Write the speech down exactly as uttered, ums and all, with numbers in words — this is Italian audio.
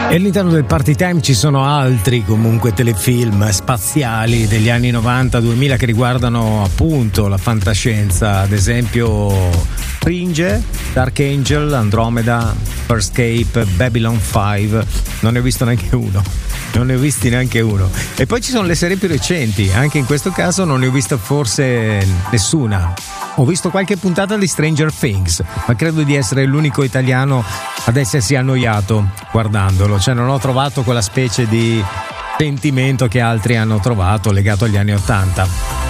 E all'interno del Party Time ci sono altri comunque telefilm spaziali degli anni novanta duemila che riguardano appunto la fantascienza, ad esempio Fringe, Dark Angel, Andromeda, Farscape, Babylon cinque. Non ne ho visto neanche uno. Non ne ho visti neanche uno. E poi ci sono le serie più recenti, anche in questo caso non ne ho vista forse nessuna. Ho visto qualche puntata di Stranger Things, ma credo di essere l'unico italiano ad essersi annoiato guardandolo, cioè non ho trovato quella specie di sentimento che altri hanno trovato legato agli anni ottanta.